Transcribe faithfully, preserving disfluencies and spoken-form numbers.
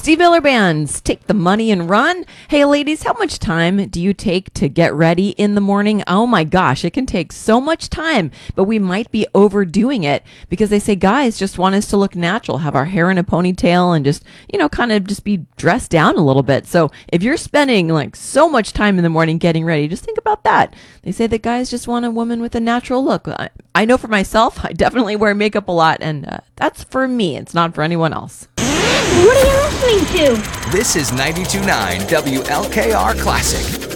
Steve Miller Band's Take the Money and Run. Hey, ladies, how much time do you take to get ready in the morning? Oh my gosh, it can take so much time, but we might be overdoing it because they say guys just want us to look natural, have our hair in a ponytail and just, you know, kind of just be dressed down a little bit. So if you're spending like so much time in the morning getting ready, just think about that. They say that guys just want a woman with a natural look. I, I know for myself, I definitely wear makeup a lot, and uh, that's for me. It's not for anyone else. What are you listening to? This is ninety-two point nine W L K R Classic.